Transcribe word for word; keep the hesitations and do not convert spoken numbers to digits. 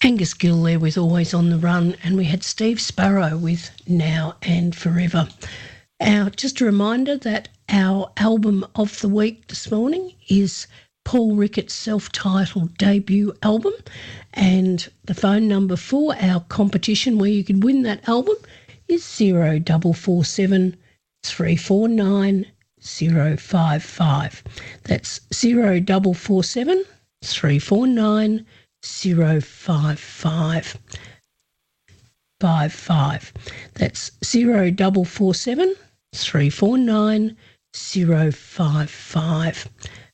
Angus Gill there with Always on the Run, and we had Steve Sparrow with Now and Forever. Our, just a reminder that our album of the week this morning is Paul Ricketts' self-titled debut album, and the phone number for our competition where you can win that album is zero double four seven three four nine zero five five. That's zero double four seven three four nine zero five five five five. That's zero double four seven three four nine zero five five.